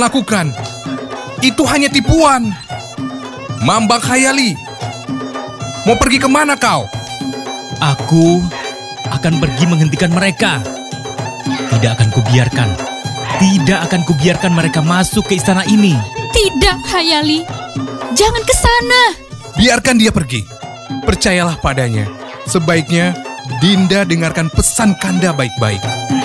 lakukan. Itu hanya tipuan. Mambang Khayali, mau pergi kemana kau? Aku akan pergi menghentikan mereka. Tidak akan kubiarkan mereka masuk ke istana ini. Tidak, Khayali. Jangan ke sana. Biarkan dia pergi. Percayalah padanya. Sebaiknya Dinda dengarkan pesan Kanda baik-baik.